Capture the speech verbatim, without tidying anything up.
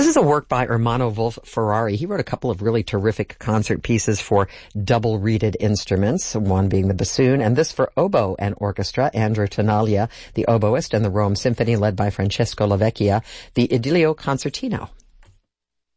is a work by Ermanno Wolf Ferrari. He wrote a couple of really terrific concert pieces for double-reeded instruments, one being the bassoon, and this for oboe and orchestra, Andrew Tenaglia, the oboist, and the Rome Symphony, led by Francesco Lavecchia, the Idilio Concertino.